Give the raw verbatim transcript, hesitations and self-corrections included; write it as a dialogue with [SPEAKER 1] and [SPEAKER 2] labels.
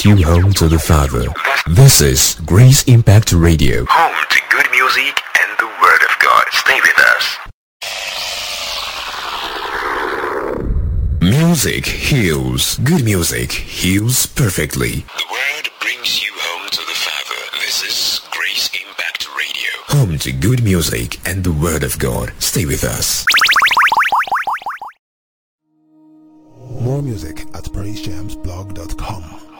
[SPEAKER 1] brings you home to the Father. This is Grace Impact Radio.
[SPEAKER 2] Home to good music and the Word of God. Stay with us.
[SPEAKER 1] Music heals. Good music heals perfectly.
[SPEAKER 2] The Word brings you home to the Father. This is Grace Impact Radio.
[SPEAKER 1] Home to good music and the Word of God. Stay with us.
[SPEAKER 3] More music at praise jams blog dot com.